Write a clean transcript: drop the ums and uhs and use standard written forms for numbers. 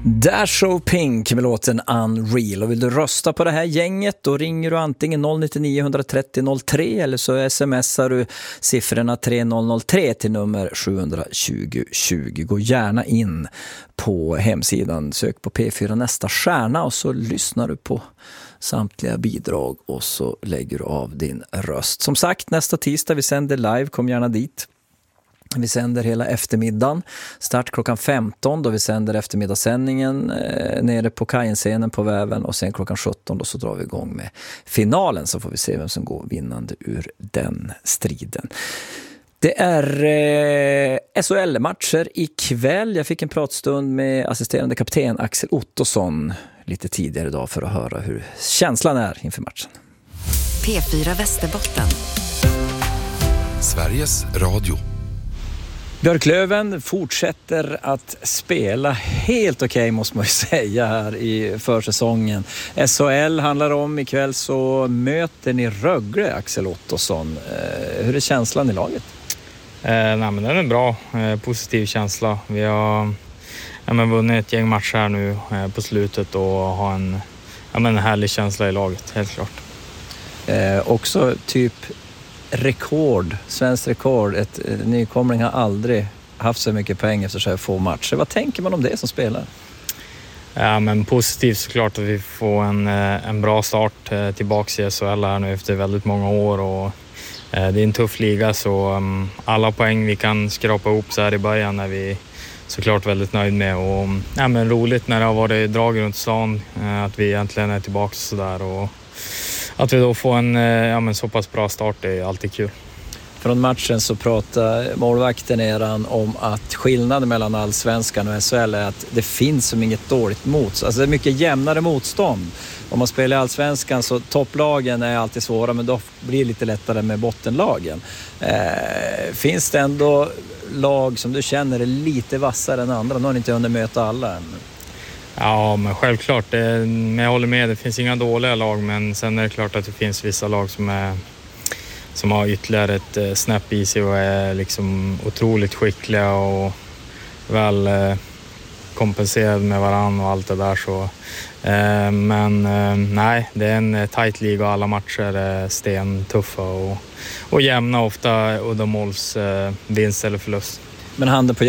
Dash of Pink med låten Unreal. Och vill du rösta på det här gänget, då ringer du antingen 099 130 03 eller så smsar du siffrorna 3003 till nummer 720 20. Gå gärna in på hemsidan, sök på P4 nästa stjärna och så lyssnar du på samtliga bidrag och så lägger du av din röst. Som sagt, nästa tisdag vi sänder live, kom gärna dit. Vi sänder hela eftermiddagen, start klockan 15 då vi sänder eftermiddagssändningen nere på Kajenscenen på Väven, och sen klockan 17 då så drar vi igång med finalen, så får vi se vem som går vinnande ur den striden. Det är SHL-matcher ikväll. Jag fick en pratstund med assisterande kapten Axel Ottosson lite tidigare idag för att höra hur känslan är inför matchen. P4 Västerbotten. Sveriges Radio. Björklöven fortsätter att spela helt okej, måste man ju säga, här i försäsongen. SHL handlar om, ikväll så möter ni Rögle, Axel Ottosson. Hur är känslan i laget? Nej, men den är bra, positiv känsla. Vi har vunnit ett gäng matcher här nu på slutet och har en härlig känsla i laget, helt klart. Också typ svenskt rekord. Ett nykomling har aldrig haft så mycket poäng efter så här få matcher. Vad tänker man om det som spelar? Ja, men positivt såklart att vi får en bra start tillbaka i SHL här nu efter väldigt många år, och det är en tuff liga, så alla poäng vi kan skrapa ihop så här i början är vi såklart väldigt nöjd med, och men roligt när det har varit drag runt stan att vi egentligen är tillbaka så där, och att vi då får en så pass bra start är alltid kul. Från matchen så pratar målvakten eran om att skillnaden mellan allsvenskan och SHL är att det finns som inget dåligt motstånd. Alltså det är mycket jämnare motstånd. Om man spelar i allsvenskan så topplagen är alltid svåra, men då blir det lite lättare med bottenlagen. Finns det ändå lag som du känner är lite vassare än andra? Nu har ni inte hunnit möta alla än. Ja, men självklart. Men jag håller med, det finns inga dåliga lag, men sen är det klart att det finns vissa lag som har ytterligare ett snäpp i sig och är liksom otroligt skickliga och väl kompenserade med varandra och allt det där. Så. Men nej, det är en tight liga och alla matcher är stentuffa och jämna, ofta uddamåls vinst eller förlust. Men handen på